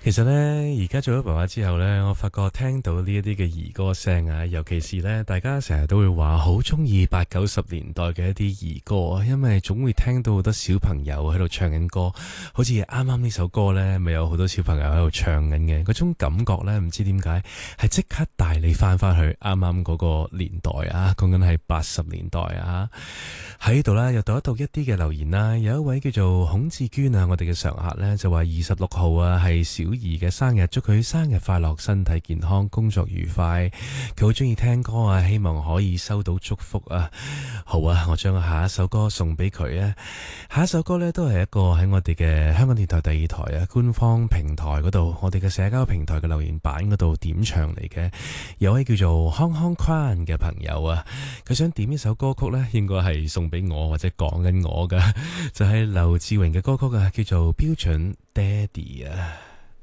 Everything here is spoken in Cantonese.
其實呢，而家做咗爸爸之後呢，我發覺聽到呢一啲嘅兒歌聲啊，尤其是呢，大家成日都會話好中意80、90年代嘅一啲兒歌啊，因為總會聽到好多小朋友喺度唱緊歌，好似啱啱呢首歌呢，咪有好多小朋友喺度唱緊嘅，嗰種感覺呢，唔知點解係即刻帶你翻去啱啱嗰個年代啊，講緊係80年代啊。喺度啦，又讀一讀一啲嘅留言啦。有一位叫做孔志娟啊，我哋嘅常客呢，就話26號啊係小兒嘅生日，祝佢生日快樂，身體健康，工作愉快。佢好中意聽歌啊，希望可以收到祝福啊。好啊，我將下一首歌送俾佢啊。下一首歌呢，都係一個喺我哋嘅香港電台第二台啊官方平台嗰度，我哋嘅社交平台嘅留言板嗰度點唱嚟嘅。有位叫做康康寬嘅朋友啊，佢想點一首歌曲呢，應該係送俾我或者講緊我噶，就係劉志榮嘅歌曲啊，叫做標準爹哋啊。